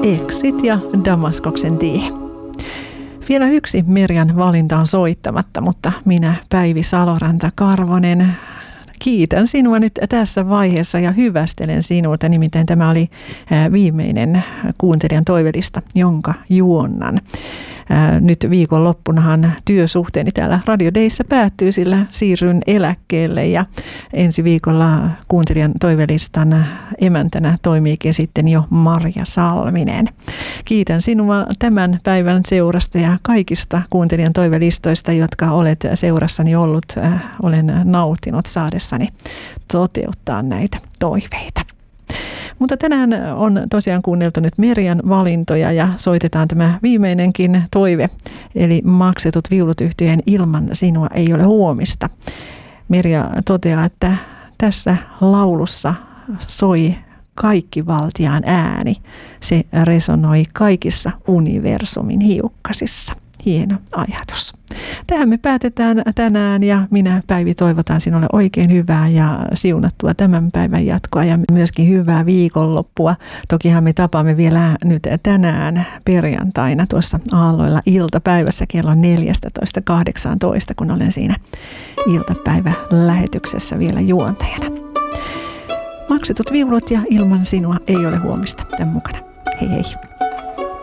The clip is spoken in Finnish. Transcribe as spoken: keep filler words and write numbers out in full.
Exit ja Damaskoksen tie. Vielä yksi Merjan valinta on soittamatta, mutta minä, Päivi Saloranta-Karvonen, kiitän sinua nyt tässä vaiheessa ja hyvästelen sinulta. Nimittäin tämä oli viimeinen kuuntelijan toivelista, jonka juonnan. Nyt viikonloppunahan työsuhteeni täällä Radio Dayssä päättyy, sillä siirryn eläkkeelle ja ensi viikolla kuuntelijan toivelistan emäntänä toimiikin sitten jo Marja Salminen. Kiitän sinua tämän päivän seurasta ja kaikista kuuntelijan toivelistoista, jotka olet seurassani ollut. Olen nautinut saadessani toteuttaa näitä toiveita. Mutta tänään on tosiaan kuunneltu nyt Merjan valintoja ja soitetaan tämä viimeinenkin toive, eli Maksetut viulut -yhtyeen Ilman sinua ei ole huomista. Merja toteaa, että tässä laulussa soi kaikkivaltiaan ääni. Se resonoi kaikissa universumin hiukkasissa. Hieno ajatus. Tähän me päätetään tänään ja minä, Päivi, toivotan sinulle oikein hyvää ja siunattua tämän päivän jatkoa ja myöskin hyvää viikonloppua. Tokihan me tapaamme vielä nyt tänään perjantaina tuossa Aalloilla iltapäivässä kello neljätoista kahdeksantoista, kun olen siinä iltapäivälähetyksessä vielä juontajana. Maksetut viulut ja Ilman sinua ei ole huomista tämän mukana. Hei hei.